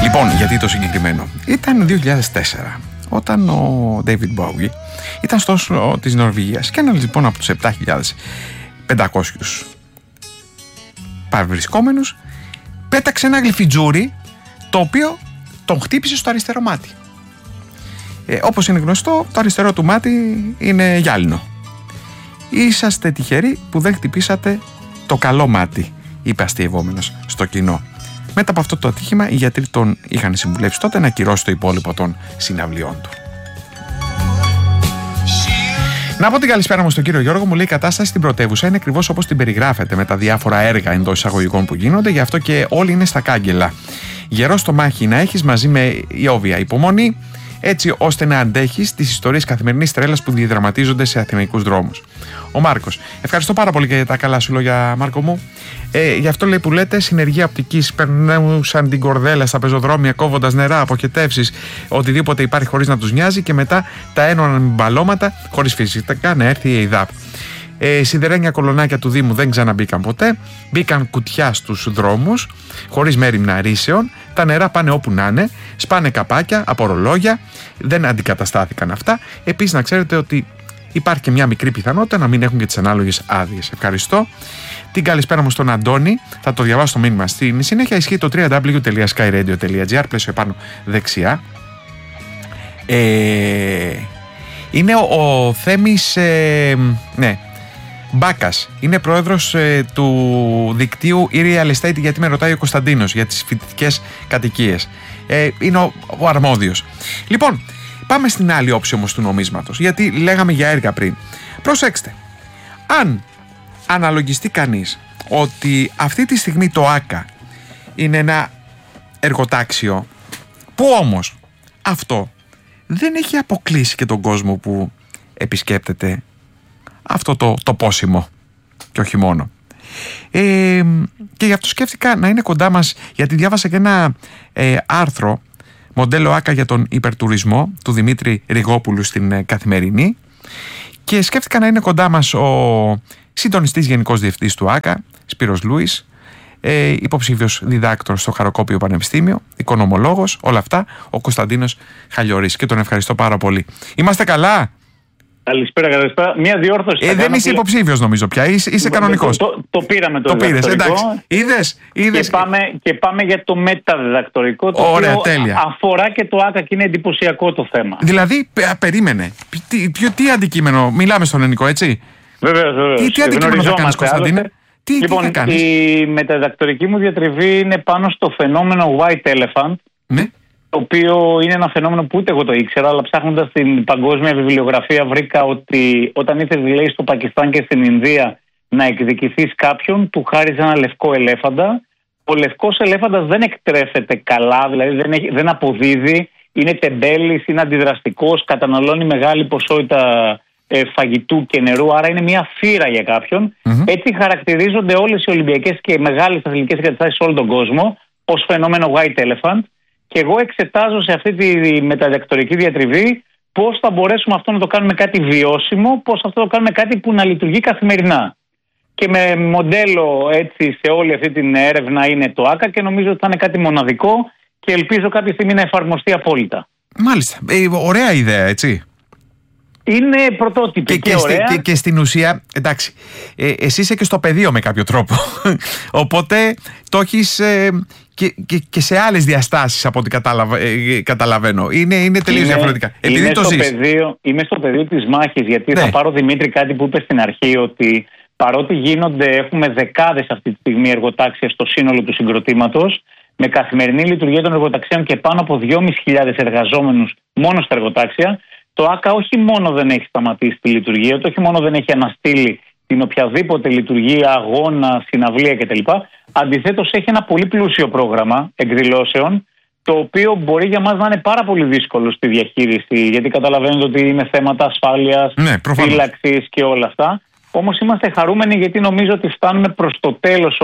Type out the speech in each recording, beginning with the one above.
Λοιπόν, γιατί το συγκεκριμένο? Ήταν 2004, όταν ο David Bowie ήταν στο Όσλο της Νορβηγίας και ένας λοιπόν από τους 7.500 παρευρισκόμενους πέταξε ένα γλυφιτζούρι το οποίο τον χτύπησε στο αριστερό μάτι. Όπως είναι γνωστό, το αριστερό του μάτι είναι γυάλινο. Είσαστε τυχεροί που δεν χτυπήσατε το καλό μάτι, είπε αστειευόμενος στο κοινό. Μετά από αυτό το ατύχημα, οι γιατροί τον είχαν συμβουλεύσει τότε να ακυρώσει το υπόλοιπο των συναυλιών του. Να πω την καλησπέρα μου στον κύριο Γιώργο. Μου λέει: η κατάσταση στην πρωτεύουσα είναι ακριβώς όπως την περιγράφεται, με τα διάφορα έργα εντός εισαγωγικών που γίνονται, γι' αυτό και όλοι είναι στα κάγκελα. Γερό στο μάχη να έχεις μαζί με ιόβια υπομονή, έτσι ώστε να αντέχεις τις ιστορίες καθημερινής τρέλας που διαδραματίζονται σε αθηναϊκούς δρόμους. Ο Μάρκος. Ευχαριστώ πάρα πολύ για τα καλά σου λόγια, Μάρκο μου. Γι' αυτό λέει που λέτε, συνεργεία οπτικής περνούσαν την κορδέλα στα πεζοδρόμια, κόβοντας νερά, αποχετεύσεις, οτιδήποτε υπάρχει χωρίς να τους νοιάζει, και μετά τα ένωναν με μπαλώματα, χωρίς φυσικά να έρθει η ΕΙΔΑΠ. Σιδερένια κολονάκια του Δήμου δεν ξαναμπήκαν ποτέ. Μπήκαν κουτιά στους δρόμους, χωρίς μέριμνα ρήσεων. Τα νερά πάνε όπου να είναι. Σπάνε καπάκια από ρολόγια. Δεν αντικαταστάθηκαν αυτά. Επίσης, να ξέρετε ότι υπάρχει και μια μικρή πιθανότητα να μην έχουν και τις ανάλογες άδειες. Ευχαριστώ. Την καλησπέρα μου στον Αντώνη. Θα το διαβάσω το μήνυμα στην συνέχεια. Ισχύει το www.skyradio.gr, πλαίσιο επάνω δεξιά. Είναι ο Θέμης. Ναι. Μπάκας, είναι πρόεδρος του δικτύου e-real estate, γιατί με ρωτάει ο Κωνσταντίνος για τις φοιτητικές κατοικίες. Είναι ο αρμόδιος. Λοιπόν, πάμε στην άλλη όψη όμως του νομίσματος, γιατί λέγαμε για έργα πριν. Προσέξτε, αν αναλογιστεί κανείς ότι αυτή τη στιγμή το ΆΚΑ είναι ένα εργοτάξιο, που όμως αυτό δεν έχει αποκλείσει και τον κόσμο που επισκέπτεται αυτό το πόσιμο, και όχι μόνο. Και γι' αυτό σκέφτηκα να είναι κοντά μας, γιατί διάβασα και ένα άρθρο μοντέλο ΆΚΑ για τον υπερτουρισμό του Δημήτρη Ριγόπουλου στην Καθημερινή, και σκέφτηκα να είναι κοντά μας ο συντονιστής γενικός διευθυντής του ΆΚΑ, Σπύρος Λούις, υποψήφιος διδάκτορος στο Χαροκόπιο Πανεπιστήμιο, οικονομολόγος, όλα αυτά, ο Κωνσταντίνος Χαλιορής, και τον ευχαριστώ πάρα πολύ. Είμαστε καλά? Καλησπέρα. Μία διόρθωση. Δεν είσαι υποψήφιος νομίζω πια, είσαι κανονικός. Το πήραμε το πήρες, εντάξει. Είδες. Και πάμε για το μεταδιδακτορικό, το ωραία, οποίο τέλεια. Αφορά και το ΆΚΑ και είναι εντυπωσιακό το θέμα. Δηλαδή, περίμενε. Τι αντικείμενο, μιλάμε στον ελληνικό, έτσι? Βεβαίως. Τι αντικείμενο θα κάνεις, Κωνσταντίνε? Τι θα κάνεις? Η μεταδιδακτορική μου διατριβή είναι πάνω στο φαινόμενο White Elephant. Ναι. Το οποίο είναι ένα φαινόμενο που ούτε εγώ το ήξερα, αλλά ψάχνοντας την παγκόσμια βιβλιογραφία βρήκα ότι όταν ήθελες, λέει, στο Πακιστάν και στην Ινδία να εκδικηθείς κάποιον, του χάριζε ένα λευκό ελέφαντα. Ο λευκός ελέφαντας δεν εκτρέφεται καλά, δηλαδή δεν αποδίδει, είναι τεμπέλης, είναι αντιδραστικός, καταναλώνει μεγάλη ποσότητα φαγητού και νερού, άρα είναι μια φύρα για κάποιον. Έτσι χαρακτηρίζονται όλες οι Ολυμπιακές και μεγάλες αθλητικές εγκαταστάσεις σε όλο τον κόσμο ως φαινόμενο White Elephant. Και εγώ εξετάζω σε αυτή τη μεταδιδακτορική διατριβή πώς θα μπορέσουμε αυτό να το κάνουμε κάτι βιώσιμο, πώς αυτό το κάνουμε κάτι που να λειτουργεί καθημερινά. Και με μοντέλο έτσι σε όλη αυτή την έρευνα είναι το ΆΚΑ, και νομίζω ότι θα είναι κάτι μοναδικό και ελπίζω κάποια στιγμή να εφαρμοστεί απόλυτα. Μάλιστα. Ωραία ιδέα, έτσι. Είναι πρωτότυπη και ωραία. Και στην ουσία, εντάξει, εσύ είσαι και στο πεδίο με κάποιο τρόπο. Οπότε το έχεις και σε άλλες διαστάσεις από ό,τι καταλαβαίνω. Είναι τελείως διαφορετικά. Είμαι στο πεδίο της μάχης, γιατί θα πάρω, Δημήτρη, κάτι που είπε στην αρχή, ότι παρότι έχουμε δεκάδες αυτή τη στιγμή εργοτάξια στο σύνολο του συγκροτήματος, με καθημερινή λειτουργία των εργοταξίων και πάνω από 2.500 εργαζόμενους μόνο στα εργοτάξια, το ΆΚΑ όχι μόνο δεν έχει σταματήσει τη λειτουργία του, όχι μόνο δεν έχει αναστείλει την οποιαδήποτε λειτουργία, αγώνα, συναυλία κτλ. Αντιθέτως, έχει ένα πολύ πλούσιο πρόγραμμα εκδηλώσεων, το οποίο μπορεί για μας να είναι πάρα πολύ δύσκολο στη διαχείριση, γιατί καταλαβαίνετε ότι είναι θέματα ασφάλειας, φύλαξης και όλα αυτά. Όμως είμαστε χαρούμενοι, γιατί νομίζω ότι φτάνουμε προς το τέλος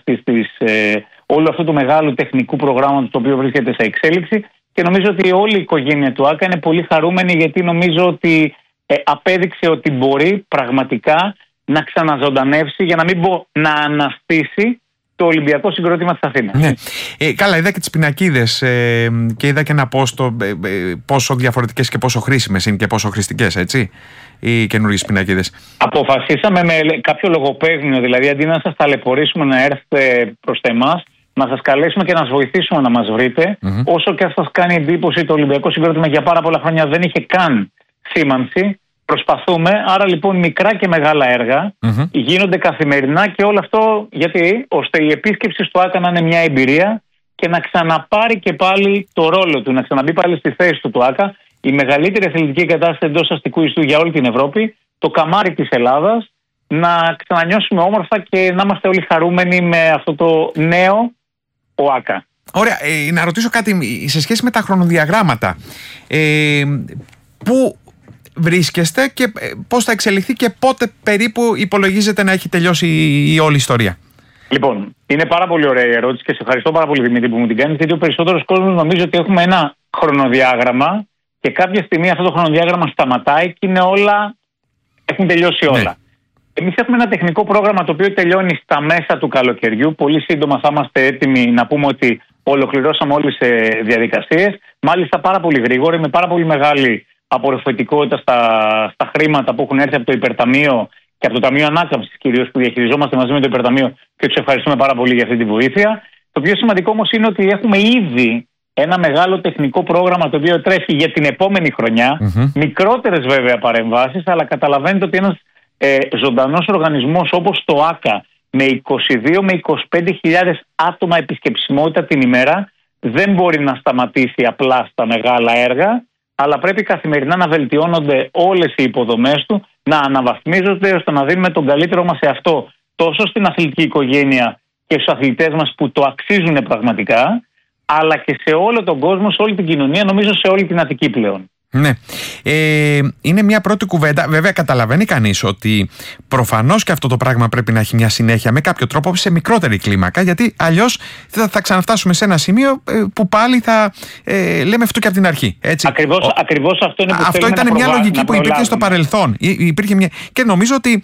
όλου αυτού του μεγάλου τεχνικού προγράμματος, το οποίο βρίσκεται σε εξέλιξη. Και νομίζω ότι όλη η οικογένεια του ΆΚΑ είναι πολύ χαρούμενη, γιατί νομίζω ότι απέδειξε ότι μπορεί πραγματικά να ξαναζωντανεύσει, για να μην πω να αναστήσει, το Ολυμπιακό συγκρότημα της Αθήνας. Ναι. Καλά, είδα και τις πινακίδες και είδα και ένα πόστο πόσο διαφορετικές και πόσο χρήσιμες είναι και πόσο χρηστικές, έτσι, οι καινούργιες πινακίδες. Αποφασίσαμε με κάποιο λογοπαίγνιο, δηλαδή αντί να σας ταλαιπωρήσουμε να έρθετε προς εμάς, να σας καλέσουμε και να σας βοηθήσουμε να μας βρείτε. Όσο και αν σας κάνει εντύπωση, το Ολυμπιακό συγκρότημα για πάρα πολλά χρόνια δεν είχε καν σήμανση. Προσπαθούμε, άρα λοιπόν μικρά και μεγάλα έργα γίνονται καθημερινά και όλο αυτό γιατί ώστε η επίσκεψη στο ΆΚΑ να είναι μια εμπειρία και να ξαναπάρει και πάλι το ρόλο του, να ξαναμπεί πάλι στη θέση του ΆΚΑ, η μεγαλύτερη αθλητική εγκατάσταση εντός αστικού ιστού για όλη την Ευρώπη, το καμάρι της Ελλάδας, να ξανανιώσουμε όμορφα και να είμαστε όλοι χαρούμενοι με αυτό το νέο ΟΑΚΑ. Ωραία, να ρωτήσω κάτι σε σχέση με τα χρονοδιαγράμματα. Πού βρίσκεστε και πώς θα εξελιχθεί και πότε περίπου υπολογίζετε να έχει τελειώσει η όλη ιστορία? Λοιπόν, είναι πάρα πολύ ωραία η ερώτηση και σε ευχαριστώ πάρα πολύ, Δημήτρη, που μου την κάνεις, γιατί ο περισσότερος κόσμος νομίζει ότι έχουμε ένα χρονοδιάγραμμα και κάποια στιγμή αυτό το χρονοδιάγραμμα σταματάει και είναι έχουν τελειώσει όλα. Ναι. Εμείς έχουμε ένα τεχνικό πρόγραμμα το οποίο τελειώνει στα μέσα του καλοκαιριού. Πολύ σύντομα θα είμαστε έτοιμοι να πούμε ότι ολοκληρώσαμε όλες τις διαδικασίες. Μάλιστα πάρα πολύ γρήγορα, με πάρα πολύ μεγάλη απορροφητικότητα στα χρήματα που έχουν έρθει από το Υπερταμείο και από το Ταμείο Ανάκαμψης κυρίως, που διαχειριζόμαστε μαζί με το Υπερταμείο και τους ευχαριστούμε πάρα πολύ για αυτή τη βοήθεια. Το πιο σημαντικό όμως είναι ότι έχουμε ήδη ένα μεγάλο τεχνικό πρόγραμμα το οποίο τρέχει για την επόμενη χρονιά. Μικρότερες βέβαια παρεμβάσεις, αλλά καταλαβαίνετε ότι ένας ζωντανός οργανισμός όπως το ΆΚΑ με 22 με 25.000 άτομα επισκεψιμότητα την ημέρα δεν μπορεί να σταματήσει απλά στα μεγάλα έργα, αλλά πρέπει καθημερινά να βελτιώνονται όλες οι υποδομές του, να αναβαθμίζονται ώστε να δίνουμε τον καλύτερο μας εαυτό τόσο στην αθλητική οικογένεια και στους αθλητές μας που το αξίζουν πραγματικά, αλλά και σε όλο τον κόσμο, σε όλη την κοινωνία, νομίζω σε όλη την Αττική πλέον. Ναι. Είναι μια πρώτη κουβέντα. Βέβαια, καταλαβαίνει κανείς ότι προφανώς και αυτό το πράγμα πρέπει να έχει μια συνέχεια με κάποιο τρόπο σε μικρότερη κλίμακα, γιατί αλλιώς θα ξαναφτάσουμε σε ένα σημείο που πάλι θα λέμε αυτό και από την αρχή. Ακριβώς αυτό είναι που αυτό ήταν μια λογική που υπήρχε στο παρελθόν. Και νομίζω ότι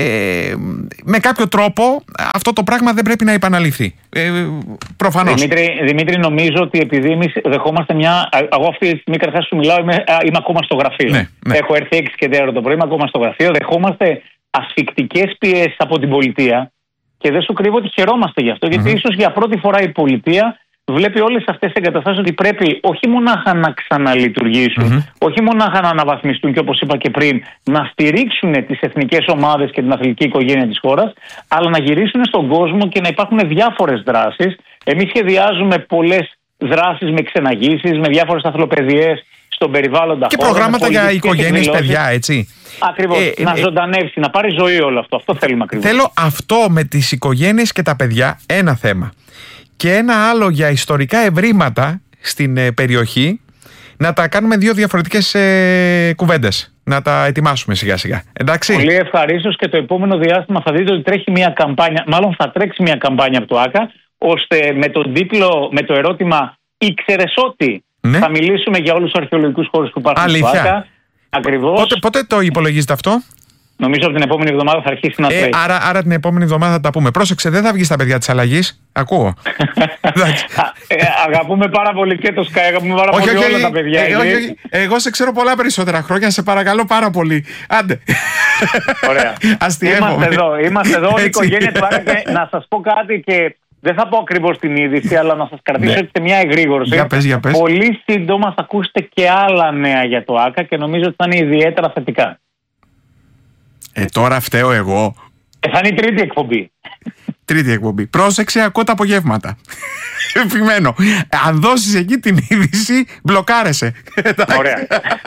με κάποιο τρόπο αυτό το πράγμα δεν πρέπει να επαναληφθεί. Προφανώς. Δημήτρη, νομίζω ότι επειδή εμείς δεχόμαστε εγώ αυτή τη στιγμή καταρχάς σου μιλάω, είμαι ακόμα στο γραφείο. Ναι. Έχω έρθει 6 και 4 το πρωί, είμαι ακόμα στο γραφείο. Δεχόμαστε ασφικτικές πιέσεις από την πολιτεία και δεν σου κρύβω ότι χαιρόμαστε γι' αυτό. Γιατί ίσως για πρώτη φορά η πολιτεία βλέπει όλες αυτές τις εγκαταστάσεις ότι πρέπει όχι μονάχα να ξαναλειτουργήσουν, όχι μονάχα να αναβαθμιστούν και όπως είπα και πριν, να στηρίξουν τις εθνικές ομάδες και την αθλητική οικογένεια της χώρας, αλλά να γυρίσουν στον κόσμο και να υπάρχουν διάφορες δράσεις. Εμείς σχεδιάζουμε πολλές δράσεις με ξεναγήσεις, με διάφορες αθλοπαιδιές στον περιβάλλοντα και χώρο, προγράμματα για οικογένειες, παιδιά, έτσι. Ακριβώς. Να ζωντανεύσει, να πάρει ζωή όλο αυτό. Αυτό θέλουμε ακριβώς. Θέλω αυτό με τις οικογένειες και τα παιδιά, ένα θέμα. Και ένα άλλο για ιστορικά ευρήματα στην περιοχή, να τα κάνουμε 2 διαφορετικές κουβέντες. Να τα ετοιμάσουμε σιγά σιγά. Εντάξει. Πολύ ευχαρίστως και το επόμενο διάστημα θα δείτε ότι τρέχει μια καμπάνια, μάλλον θα τρέξει μια καμπάνια από το ΆΚΑ, ώστε με τον τίτλο, με το ερώτημα «Ήξερες ότι?» θα μιλήσουμε για όλους τους αρχαιολογικούς χώρους που υπάρχουν στο ΆΚΑ. Ακριβώς. Πότε το υπολογίζετε αυτό? Νομίζω από την επόμενη εβδομάδα θα αρχίσει να τρέχει. Άρα την επόμενη εβδομάδα θα τα πούμε. Πρόσεξε, δεν θα βγει στα παιδιά της αλλαγής. Ακούω. Αγαπούμε πάρα πολύ και το Sky, αγαπούμε πάρα πολύ όλα τα παιδιά. Εγώ σε ξέρω πολλά περισσότερα χρόνια, σε παρακαλώ πάρα πολύ. Άντε. Ωραία. Είμαστε εδώ όλη η οικογένεια του ΆΚΑ και να σας πω κάτι και δεν θα πω ακριβώς την είδηση, αλλά να σας κρατήσω σε μια εγρήγορση. Για πες. Πολύ σύντομα θα ακούσετε και άλλα νέα για το ΆΚΑ και νομίζω ότι θα είναι ιδιαίτερα θετικά. Τώρα φταίω εγώ. Θα είναι η τρίτη εκπομπή. Τρίτη εκπομπή. Πρόσεξε, ακούω τα απογεύματα. Επιμένω. Αν δώσεις εκεί την είδηση, μπλοκάρεσαι. Ωραία.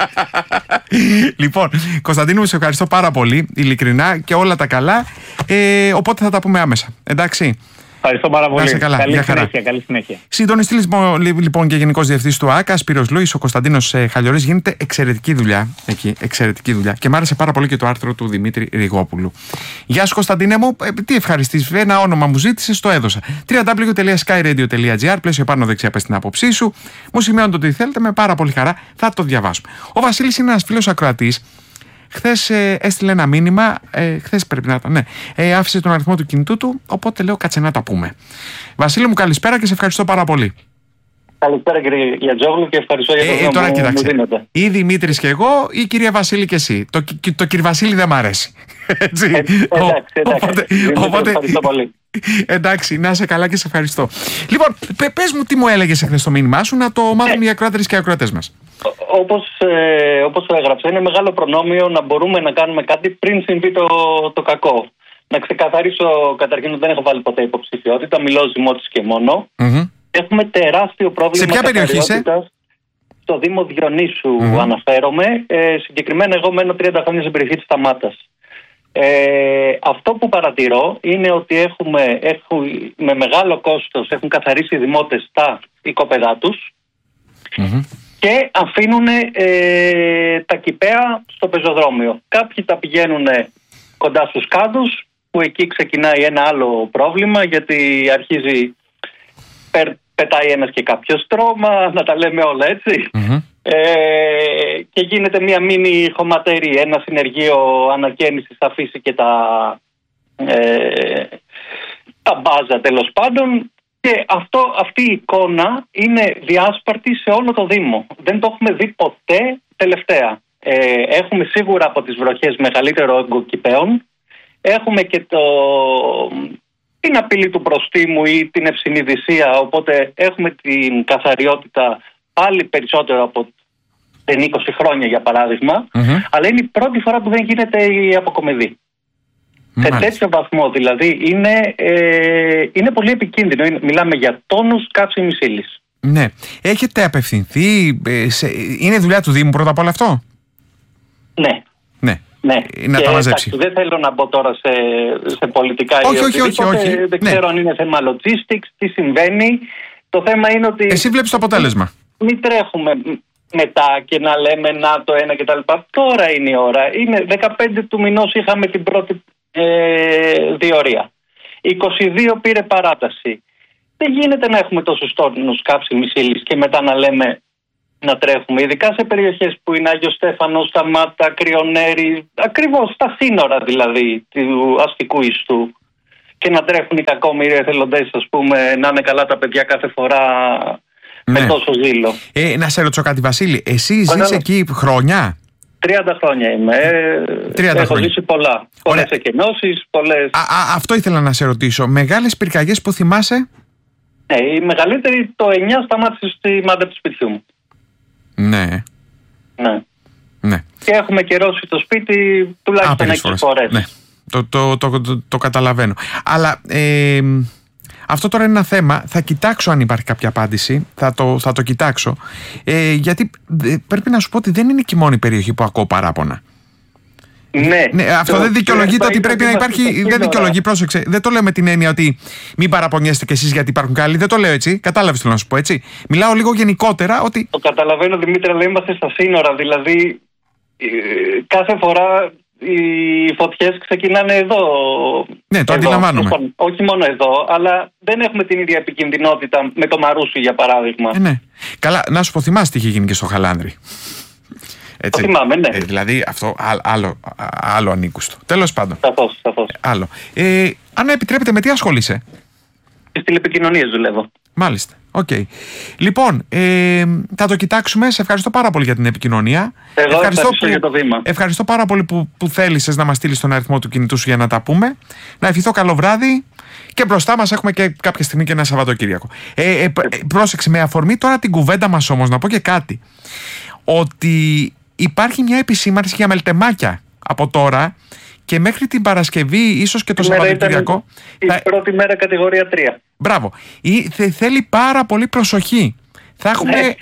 Λοιπόν, Κωνσταντίνου, σε ευχαριστώ πάρα πολύ, ειλικρινά και όλα τα καλά. Οπότε θα τα πούμε άμεσα. Εντάξει. Ευχαριστώ πάρα πολύ. Καλά. Καλή συνέχεια. Συντονιστή λοιπόν και Γενικός Διευθυντής του ΆΚΑ, Σπύρος Λούης, ο Κωνσταντίνος Χαλιορής. Γίνεται εξαιρετική δουλειά εκεί. Εξαιρετική δουλειά. Και μ' άρεσε πάρα πολύ και το άρθρο του Δημήτρη Ριγόπουλου. Γεια σου, Κωνσταντίνε μου. Τι ευχαριστήσεις. Ένα όνομα μου ζήτησες, το έδωσα. www.skyradio.gr. Πλαίσιο πάνω δεξιά, πες την άποψή σου. Μου σημειώνετε ότι θέλετε, με πάρα πολύ χαρά θα το διαβάσουμε. Ο Βασίλης είναι ένας φίλος ακροατής. Χθες έστειλε ένα μήνυμα, χθες πρέπει να ήταν, ναι, άφησε τον αριθμό του κινητού του, οπότε λέω κάτσε να τα πούμε. Βασίλη μου, καλησπέρα και σε ευχαριστώ πάρα πολύ. Καλησπέρα κύριε Γιατζόγλου και ευχαριστώ για το χρόνο τώρα, που μου δίνετε. Ή Δημήτρης και εγώ ή κυρία Βασίλη και εσύ. Το κύριε Βασίλη δεν μ' αρέσει. Έτσι. Οπότε, ευχαριστώ πολύ. Εντάξει, να είσαι καλά και σε ευχαριστώ. Λοιπόν, πες μου τι μου έλεγες εχθές στο μήνυμά σου, να το μάθουν οι ακροάτερες και οι ακροατές μας. Όπως το έγραψα, είναι μεγάλο προνόμιο να μπορούμε να κάνουμε κάτι πριν συμβεί το κακό. Να ξεκαθαρίσω καταρχήν ότι δεν έχω βάλει ποτέ υποψηφιότητα, μιλώ ζυμώτης και μόνο. Έχουμε τεράστιο πρόβλημα. Σε ποια περιοχή είσαι? Στο Δήμο Διονύσου αναφέρομαι. Συγκεκριμένα εγώ μένω 30 χρόνια στην περιοχή της Σταμάτας. Αυτό που παρατηρώ είναι ότι με μεγάλο κόστος έχουν καθαρίσει οι δημότες τα οικόπεδά τους και αφήνουν τα κηπαία στο πεζοδρόμιο. Κάποιοι τα πηγαίνουν κοντά στους κάδους, που εκεί ξεκινάει ένα άλλο πρόβλημα, γιατί αρχίζει πετάει ένας και κάποιο στρώμα, να τα λέμε όλα έτσι. Και γίνεται μια μίνι χωματερή, ένα συνεργείο ανακαίνησης θα αφήσει και τα μπάζα τέλος πάντων. Και αυτή η εικόνα είναι διάσπαρτη σε όλο το Δήμο. Δεν το έχουμε δει ποτέ τελευταία. Έχουμε σίγουρα από τις βροχές μεγαλύτερο όγκο κηπαίων. Έχουμε και την απειλή του προστίμου ή την ευσυνειδησία, οπότε έχουμε την καθαριότητα πάλι περισσότερο από 20 χρόνια για παράδειγμα, αλλά είναι η πρώτη φορά που δεν γίνεται η αποκομιδή. Σε τέτοιο βαθμό δηλαδή είναι πολύ επικίνδυνο. Μιλάμε για τόνους καύσιμης ύλης. Ναι. Έχετε απευθυνθεί, είναι δουλειά του Δήμου πρώτα απ' όλο αυτό? Ναι. Να τα μαζέψει. Δεν θέλω να μπω τώρα σε πολιτικά ή όχι. Δεν ξέρω αν είναι θέμα logistics, τι συμβαίνει. Το θέμα είναι ότι... Εσύ βλέπεις το αποτέλεσμα. Μην τρέχουμε μετά και να λέμε να το ένα κτλ. Τώρα είναι η ώρα. Είναι 15 του μηνός είχαμε την πρώτη διορία. 22 πήρε παράταση. Δεν γίνεται να έχουμε τόσους τόνους καύσιμης ύλης και μετά να λέμε να τρέχουμε, ειδικά σε περιοχές που είναι Άγιος Στέφανος, Σταμάτα, Κρυονέρη, ακριβώς στα σύνορα δηλαδή του αστικού ιστού, και να τρέχουν οι κακόμοιροι εθελοντές, ας πούμε, να είναι καλά τα παιδιά κάθε φορά με τόσο ζήλο. Να σε ρωτήσω κάτι, Βασίλη, εσύ ζεις εκεί χρόνια? 30 χρόνια είμαι. Έχω ζήσει πολλά. Πολλές εκενώσεις, πολλές... Αυτό ήθελα να σε ρωτήσω. Μεγάλες πυρκαγιές που θυμάσαι? Η μεγαλύτερη το 9 σταμάτησε στη μάντα του σπιτιού μου. Ναι. Και έχουμε καιρώσει το σπίτι τουλάχιστον 6 φορές. Ναι. Το καταλαβαίνω. Αλλά αυτό τώρα είναι ένα θέμα. Θα κοιτάξω αν υπάρχει κάποια απάντηση. Θα το κοιτάξω. Γιατί πρέπει να σου πω ότι δεν είναι και η μόνη περιοχή που ακούω παράπονα. Ναι, αυτό δεν δικαιολογείται ότι πρέπει να υπάρχει. Δεν δικαιολογεί, πρόσεξε. Δεν το λέω με την έννοια ότι μην παραπονιέστε κι εσείς γιατί υπάρχουν καλοί. Δεν το λέω έτσι. Κατάλαβες τι θέλω να σου πω, έτσι. Μιλάω λίγο γενικότερα ότι. Το καταλαβαίνω, Δημήτρη, αλλά είμαστε στα σύνορα. Δηλαδή, κάθε φορά οι φωτιές ξεκινάνε εδώ. Ναι, το αντιλαμβάνομαι. Όχι μόνο εδώ, αλλά δεν έχουμε την ίδια επικινδυνότητα με το Μαρούσι, για παράδειγμα. Ναι. Καλά, να σου πω, θυμάσαι τι είχε γίνει και στο Χαλάνδρι. Έτσι. Το θυμάμαι, ναι. Δηλαδή αυτό άλλο ανήκουστο. Τέλος πάντων. Σαφώς. Άλλο. Αν επιτρέπετε, με τι ασχολείσαι? Στις τηλεπικοινωνίες δουλεύω. Μάλιστα. Okay. Λοιπόν, θα το κοιτάξουμε. Σε ευχαριστώ πάρα πολύ για την επικοινωνία. Εγώ ευχαριστώ για το βήμα. Ευχαριστώ πάρα πολύ που θέλησες να μας στείλεις τον αριθμό του κινητού σου για να τα πούμε. Να ευχηθώ καλό βράδυ. Και μπροστά μας έχουμε και κάποια στιγμή και ένα Σαββατοκύριακο. Πρόσεξε, με αφορμή τώρα την κουβέντα μας όμως, να πω και κάτι. Ότι υπάρχει μια επισήμανση για μελτεμάκια από τώρα και μέχρι την Παρασκευή, ίσως και το Σαββατοκύριακο. Η πρώτη μέρα κατηγορία 3. Μπράβο. Θέλει πάρα πολύ προσοχή. Θα έχουμε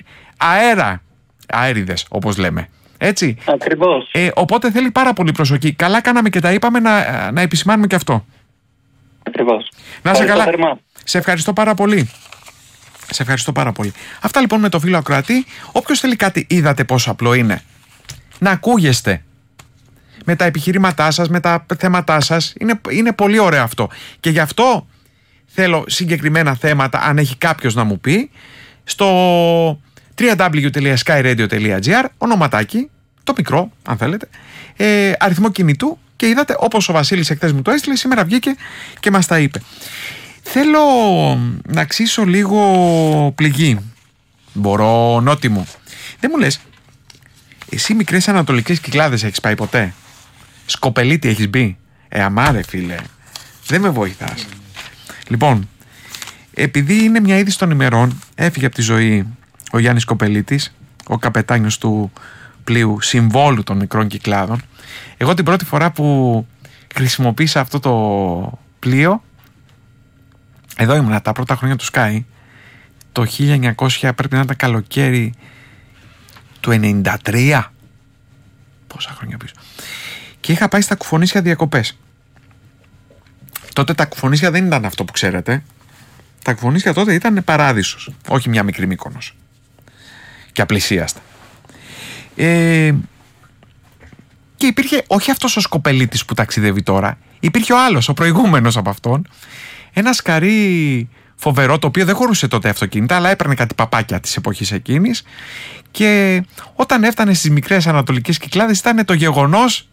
αέριδες, όπως λέμε. Έτσι. Ακριβώς. Οπότε θέλει πάρα πολύ προσοχή. Καλά κάναμε και τα είπαμε να επισημάνουμε και αυτό. Ακριβώς. Να είσαι καλά. Σε ευχαριστώ πάρα πολύ. Σε ευχαριστώ πάρα πολύ. Αυτά λοιπόν με το φίλο ακροατή. Όποιος θέλει κάτι, είδατε πόσο απλό είναι. Να ακούγεστε με τα επιχειρήματά σας, με τα θέματά σας. Είναι πολύ ωραίο αυτό. Και γι' αυτό θέλω συγκεκριμένα θέματα, αν έχει κάποιος να μου πει, στο www.skyradio.gr, ονοματάκι, το μικρό, αν θέλετε, αριθμό κινητού και είδατε, όπως ο Βασίλης εχθές μου το έστειλε, σήμερα βγήκε και μας τα είπε. Θέλω να ξύσω λίγο πληγή. Μπορώ, Νότι μου? Δεν μου λες, εσύ μικρές ανατολικές Κυκλάδες έχεις πάει ποτέ? Σκοπελίτη έχεις μπει? Αμάρε φίλε, δεν με βοηθάς. Λοιπόν, επειδή είναι μια είδηση των ημερών, έφυγε από τη ζωή ο Γιάννης Σκοπελίτης, ο καπετάνιος του πλοίου Συμβόλου των Μικρών Κυκλάδων. Εγώ την πρώτη φορά που χρησιμοποίησα αυτό το πλοίο, εδώ ήμουνα τα πρώτα χρόνια του Sky, το 1900, πρέπει να ήταν καλοκαίρι του 93, πόσα χρόνια πίσω, και είχα πάει στα Κουφονίσια διακοπές. Τότε τα Κουφονίσια δεν ήταν αυτό που ξέρετε. Τα Κουφονίσια τότε ήταν παράδεισος, όχι μια μικρή Μύκονος και απλησίαστα. Και υπήρχε όχι αυτός ο Σκοπελίτης που ταξιδεύει τώρα, υπήρχε ο άλλος, ο προηγούμενος από αυτόν, ένα σκαρί φοβερό, το οποίο δεν χωρούσε τότε αυτοκίνητα, αλλά έπαιρνε κάτι παπάκια της εποχής εκείνης, και όταν έφτανε στις μικρές ανατολικές Κυκλάδες ήταν το γεγονός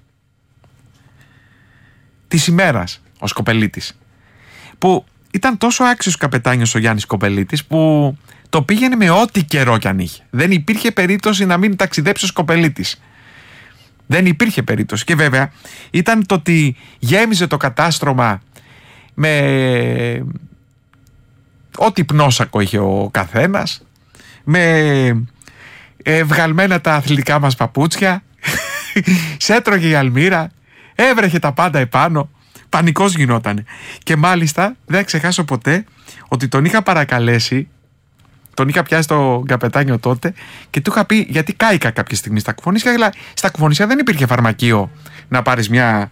της ημέρας ο Σκοπελίτης, που ήταν τόσο άξιος καπετάνιος ο Γιάννης Σκοπελίτης που το πήγαινε με ό,τι καιρό κι αν είχε. Δεν υπήρχε περίπτωση να μην ταξιδέψει ο Σκοπελίτης. Δεν υπήρχε περίπτωση. Και βέβαια ήταν το ότι γέμιζε το κατάστρωμα με ό,τι πνόσακο είχε ο καθένας, με βγαλμένα τα αθλητικά μας παπούτσια, σέτρωγε η αλμύρα, έβρεχε τα πάντα επάνω, πανικός γινότανε. Και μάλιστα δεν ξεχάσω ποτέ ότι τον είχα παρακαλέσει, τον είχα πιάσει τον καπετάνιο τότε και του είχα πει, γιατί κάηκα κάποια στιγμή στα Κουφονίσια, αλλά στα Κουφονίσια δεν υπήρχε φαρμακείο να πάρεις μια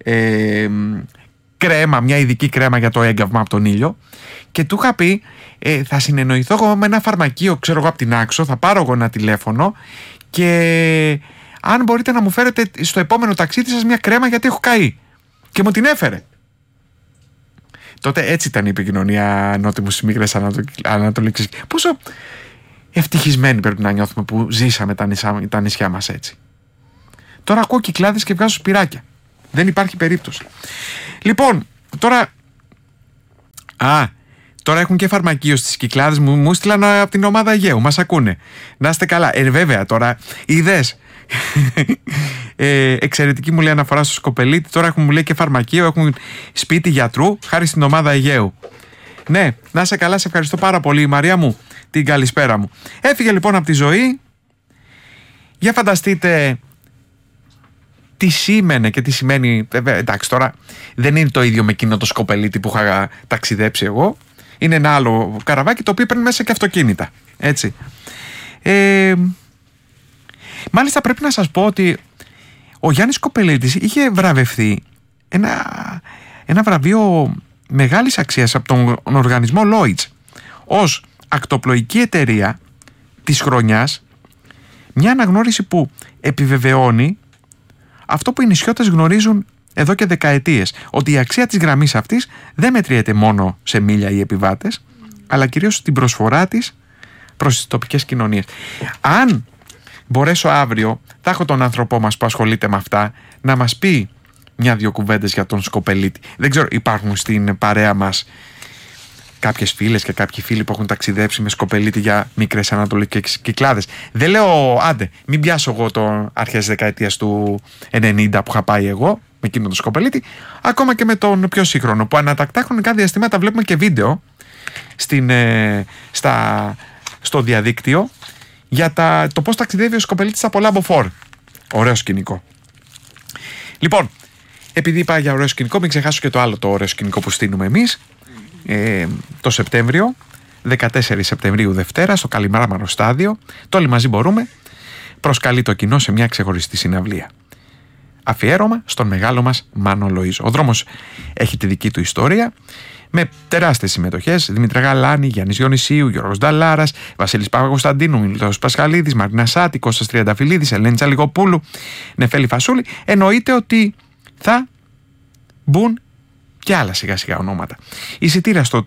κρέμα, μια ειδική κρέμα για το έγκαυμα από τον ήλιο, και του είχα πει, θα συνεννοηθώ εγώ με ένα φαρμακείο, ξέρω εγώ, από την Άξο, θα πάρω εγώ ένα τηλέφωνο και αν μπορείτε να μου φέρετε στο επόμενο ταξίδι σας μια κρέμα, γιατί έχω καεί. Και μου την έφερε. Τότε έτσι ήταν η επικοινωνία, Νότι μου, στις μικρές ανατολικές. Πόσο ευτυχισμένοι πρέπει να νιώθουμε που ζήσαμε τα νησιά μας έτσι. Τώρα ακούω Κυκλάδες και βγάζω σπυράκια. Δεν υπάρχει περίπτωση. Λοιπόν, τώρα έχουν και φαρμακείο στις Κυκλάδες. Μου στείλαν από την ομάδα Αιγαίου. Μας ακούνε. Να είστε καλά. Βέβαια τώρα, είδες. Εξαιρετική μου λέει αναφορά στο Σκοπελίτη. Τώρα έχουν, μου λέει, και φαρμακείο, έχουν σπίτι γιατρού, χάρη στην ομάδα Αιγαίου. Ναι, να είσαι καλά, σε ευχαριστώ πάρα πολύ, Μαρία μου, την καλησπέρα μου. Έφυγε λοιπόν από τη ζωή. Για φανταστείτε τι σήμαινε και τι σημαίνει. Εντάξει, τώρα δεν είναι το ίδιο με εκείνο το Σκοπελίτη που είχα ταξιδέψει εγώ. Είναι ένα άλλο καραβάκι το οποίο παίρνει μέσα και αυτοκίνητα. Έτσι. Μάλιστα πρέπει να σας πω ότι ο Γιάννης Σκοπελίτης είχε βραβευθεί ένα βραβείο μεγάλης αξίας από τον οργανισμό Lloyds ως ακτοπλοϊκή εταιρεία της χρονιάς, μια αναγνώριση που επιβεβαιώνει αυτό που οι νησιώτες γνωρίζουν εδώ και δεκαετίες, ότι η αξία της γραμμής αυτής δεν μετριέται μόνο σε μίλια οι επιβάτες, αλλά κυρίως στην προσφορά της προς τις τοπικές κοινωνίες. Αν μπορέσω αύριο, θα έχω τον άνθρωπό μας που ασχολείται με αυτά να μας πει μια-δυο κουβέντες για τον Σκοπελίτη. Δεν ξέρω, υπάρχουν στην παρέα μας κάποιες φίλες και κάποιοι φίλοι που έχουν ταξιδέψει με Σκοπελίτη για μικρές ανατολικές Κυκλάδες. Δεν λέω, άντε, μην πιάσω εγώ το αρχές της δεκαετίας του 90 που είχα πάει εγώ με εκείνον τον Σκοπελίτη, ακόμα και με τον πιο σύγχρονο, που ανατακτά χρονικά διαστήματα βλέπουμε και βίντεο στο διαδίκτυο για το πώς ταξιδεύει ο Σκοπελίτης από Λάμποφόρ. Ωραίο σκηνικό. Λοιπόν, επειδή είπα για ωραίο σκηνικό, μην ξεχάσω και το άλλο το ωραίο σκηνικό που στείλουμε εμείς. Το Σεπτέμβριο, 14 Σεπτεμβρίου Δευτέρα, στο Καλιμάρμαρο Στάδιο, το Όλοι Μαζί Μπορούμε προσκαλεί το κοινό σε μια ξεχωριστή συναυλία. Αφιέρωμα στον μεγάλο μας Μάνο Λοΐζο. Ο δρόμος έχει τη δική του ιστορία, με τεράστιες συμμετοχές: Δημήτρη Γαλάνη, Γιάννης Διονυσίου, Γιώργος Νταλάρας, Βασίλης Παπακοσταντίνου, Μιλτός Πασχαλίδης, Μαρίνα Σάτη, Κώστας Τριανταφυλλίδης, Ελένη Τσαλιγοπούλου, Νεφέλη Φασούλη. Εννοείται ότι θα μπουν και άλλα σιγά σιγά ονόματα. Εισιτήρια στο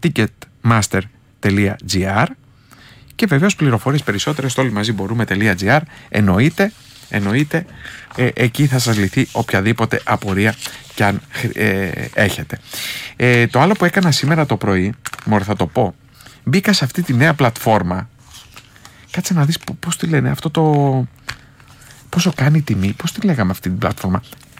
ticketmaster.gr και βεβαίως πληροφορίες περισσότερες στο όλοιμαζιμπορούμε.gr. Εννοείται εννοείται, εκεί θα σας λυθεί οποιαδήποτε απορία κι αν έχετε. Το άλλο που έκανα σήμερα το πρωί, μωρέ θα το πω, μπήκα σε αυτή τη νέα πλατφόρμα. Κάτσε να δεις πώς τη λένε αυτό το... Πόσο κάνει η τιμή, πώς τη λέγαμε αυτή την πλατφόρμα.